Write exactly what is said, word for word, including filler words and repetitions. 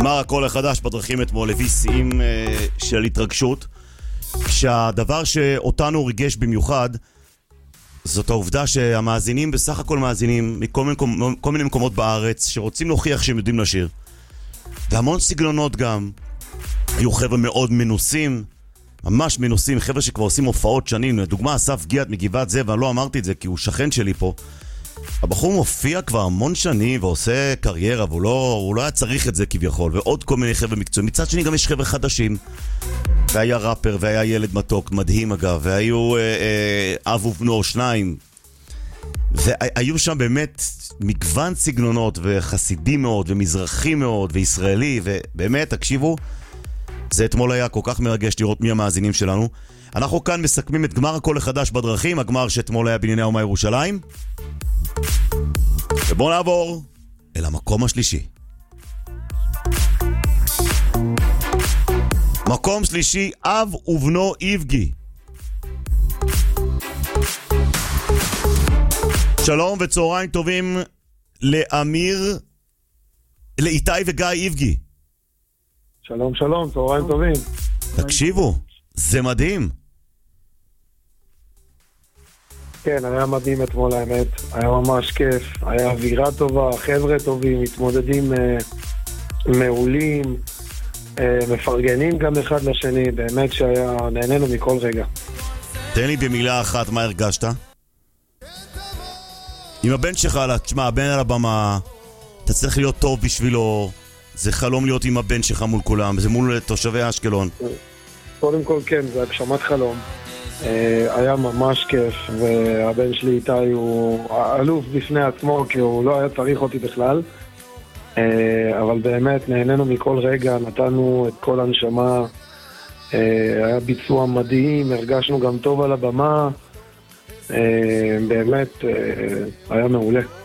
גמר הקול החדש בדרכים אתמול הביא שיאים אה, של התרגשות, כשהדבר שאותנו ריגש במיוחד זאת העובדה שהמאזינים בסך הכל מאזינים מכל מיני, כל מיני מקומות בארץ שרוצים להוכיח שהם יודעים לשיר, והמון סגנונות גם. היו חבר'ה מאוד מנוסים, ממש מנוסים, חבר'ה שכבר עושים הופעות שנים. לדוגמה אסף גיאת מגבעת זאב, ואני לא אמרתי את זה כי הוא שכן שלי פה. הבחור מופיע כבר המון שנים ועושה קריירה, והוא לא, הוא לא היה צריך את זה כביכול, ועוד כל מיני חבר'ה מקצועיים. מצד שני גם יש חבר'ה חדשים, והיה ראפר והיה ילד מתוק מדהים אגב, והיו אה, אה, אב ובנו שניים, והיו שם באמת מגוון סגנונות, וחסידי מאוד ומזרחי מאוד וישראלי, ובאמת תקשיבו, זה אתמול היה כל כך מרגש לראות מי המאזינים שלנו. אנחנו כאן מסכמים את גמר הקול החדש בדרכים, הגמר שאתמול היה בנייני האומה ירושלים, ובואו נעבור אל המקום השלישי. מקום שלישי, אב ובנו איבגי. שלום וצהריים טובים לאמיר, לאיתי וגיא איבגי. שלום שלום, צהריים טובים. תקשיבו, זה מדהים. כן, היה מדהים אתמול האמת, היה ממש כיף, היה אווירה טובה, חבר'ה טובים, מתמודדים אה, מעולים, אה, מפרגנים גם אחד לשני, באמת שהיה, נהנינו מכל רגע. תן לי במילה אחת מה הרגשת? עם הבן שלך, תשמע, הבן על הבמה, אתה צריך להיות טוב בשבילו, זה חלום להיות עם הבן שלך מול כולם, זה מול תושבי אשקלון. קודם כל כן, זה הגשמת חלום. היה ממש כיף, והבן שלי איתי הוא אלוף בפני עצמו, כי הוא לא היה צריך אותי בכלל, אבל באמת נהנינו מכל רגע, נתנו את כל הנשמה, היה ביצוע מדהים, הרגשנו גם טוב על הבמה, באמת היה מעולה.